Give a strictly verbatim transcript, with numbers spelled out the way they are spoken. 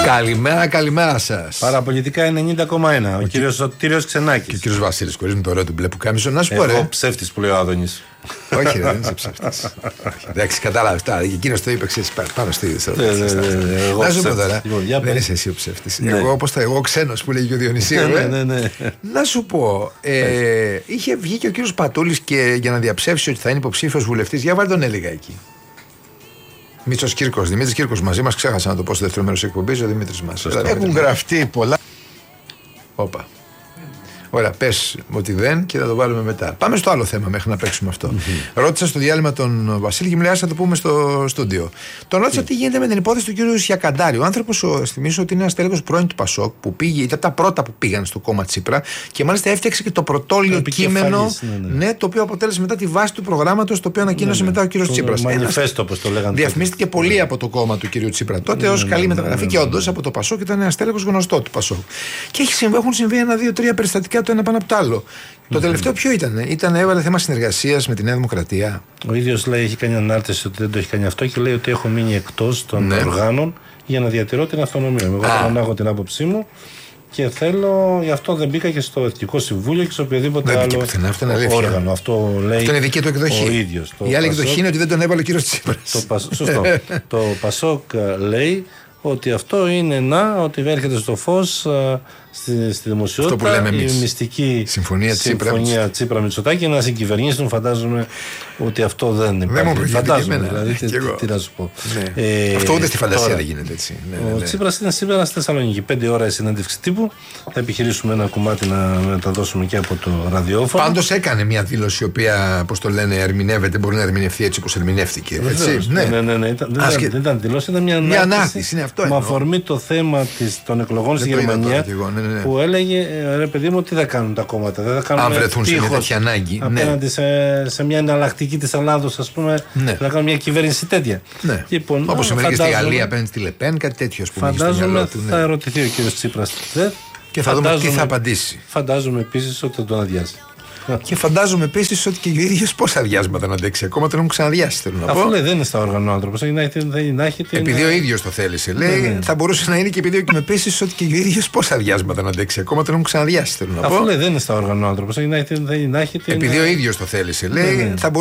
Καλημέρα, καλημέρα σας. Παραπολιτικά ενενήντα κόμμα ένα. Ο, ο κύριος Σωτήριος Ξενάκης. Και ο κύριος Βασίλης Κορής με το ωραίο του μπλε που κάμισο. Να σου πω, ρε. Εγώ ψεύτης που λέει ο Άδωνης. Όχι, ρε, δεν είσαι ψεύτης. Εντάξει, κατάλαβες τώρα. Εκείνος το είπε, ξέρεις, πάνω στη ίδια. Να σου πω τώρα. Δεν είσαι εσύ ο ψεύτης. Εγώ όπως εγώ ξένος που λέγει ο Διονυσίου. Να σου πω, είχε βγει και ο κύριος Πατούλης και για να διαψεύσει ότι θα είναι υποψήφιος βουλευτής. Για βάλτε τον έλεγα εκεί. Μήτσος Κύρκος, Δημήτρης Κύρκος μαζί μας, ξέχασα να το πω στο δεύτερο μέρος της εκπομπής, ο Δημήτρης μας. Έχουν γραφτεί πολλά. Όπα. Ωραία, πες ότι δεν και θα το βάλουμε μετά. Πάμε στο άλλο θέμα μέχρι να παίξουμε αυτό. Mm-hmm. Ρώτησα στο διάλειμμα τον Βασίλη και μου λέει: θα το πούμε στο στούντιο. Τον ρώτησα mm-hmm. τι γίνεται με την υπόθεση του κύριου Σιακαντάρη. Ο άνθρωπος, θυμίζω ότι είναι ένας τέλεχος πρώην του Πασόκ που πήγε, ήταν τα πρώτα που πήγαν στο κόμμα Τσίπρα και μάλιστα έφτιαξε και το πρωτόλιο κείμενο, ναι, ναι. Ναι, το οποίο αποτέλεσε μετά τη βάση του προγράμματος, το οποίο ανακοίνωσε ναι, ναι. μετά ο κύριος Τσίπρας. Μανιφέστο, όπως το λέγανε. Διαφημίστηκε πολύ από το κόμμα του κύριου Τσίπρα τότε ως καλή μεταγραφή και όντως από το Πασόκ ήταν ένας τέλεχος γνωστό του Πασόκ. Και έχουν συμβεί ένα, δύο, τρία περιστατικά το ένα πάνω από το άλλο. Το τελευταίο ποιο ήταν, ήταν έβαλε θέμα συνεργασίας με τη Νέα Δημοκρατία. Ο ίδιος λέει, έχει κάνει ανάρτηση ότι δεν το έχει κάνει αυτό και λέει ότι έχω μείνει εκτός των ναι. οργάνων για να διατηρώ την αυτονομία μου. Εγώ θέλω να έχω την άποψή μου και θέλω, γι' αυτό δεν μπήκα και στο Εθνικό Συμβούλιο και σε οποιοδήποτε άλλο πουθενά, αυτό είναι όργανο. Αυτό, λέει αυτό είναι δική του εκδοχή. Ο ίδιος. Η άλλη εκδοχή είναι ότι δεν τον έβαλε ο κύριος Τσίπρας. Το, σωστό. Το Πασόκ λέει ότι αυτό είναι να, ότι έρχεται στο φως στη, στη δημοσιότητα η μυστική συμφωνία, συμφωνία Τσίπρα Μητσοτάκη να συγκυβερνήσουν. Φαντάζομαι ότι αυτό δεν υπάρχει. Δεν φαντάζομαι δηλαδή, τι, τι να σου πω. Ναι. Ε, αυτό ούτε στη φαντασία τώρα, δεν γίνεται έτσι. Ναι, ναι, ναι. Ο Τσίπρας ήταν σήμερα στη Θεσσαλονίκη. Πέντε ώρα η συνέντευξη τύπου. Θα επιχειρήσουμε ένα κομμάτι να μεταδώσουμε και από το ραδιόφωνο. Πάντως έκανε μια δήλωση η οποία, όπως το λένε, ερμηνεύεται, μπορεί να ερμηνευτεί έτσι όπως ερμηνεύτηκε. Έτσι. Ναι, ναι, ναι, ναι. Ήταν, δεν, Άσκε... δεν ήταν δήλωση, ήταν μια ανάρτηση. Μια ανάρτηση είναι αυτό. Με αφορμή το θέμα της, των εκλογών στη Γερμανία. Ναι, ναι, ναι. Που έλεγε, ρε παιδί μου, τι θα κάνουν τα κόμματα. Δεν θα κάνουν αν βρεθούν σε μια τέτοια ανάγκη. Απέναντι ναι. σε, σε μια εναλλακτική της Ελλάδος, ας πούμε, ναι. θα κάνουν μια κυβέρνηση τέτοια. Ναι. Λοιπόν, όπως συμβαίνει στη Γαλλία απέναντι στη Λεπέν, κάτι τέτοιο. Φαντάζομαι του, ναι. θα ερωτηθεί ο κύριος Τσίπρας. Και θα δούμε τι θα απαντήσει. Φαντάζομαι επίσης ότι θα τον αδειάσει. Και φαντάζομαι επίσης ότι και ο ίδιος πόσα διάσματα να αντέξει. Ακόμα τον έχουν ξαναδιάσει. Θέλω να πω. Αφού λέει δεν είναι στα όργανα ο άνθρωπος. Επειδή ο ίδιος το θέλησε. Λέει ναι, ναι. θα μπορούσε να είναι και επειδή είμαι επίσης ότι και ο ίδιος πόσα διάσματα να αντέξει. Ακόμα τον έχουν ξαναδιάσει. Θέλω να πω. Αφού λέει δεν είναι στα όργανα ο άνθρωπος. Επειδή ο ίδιος το θέλησε. Λέει θα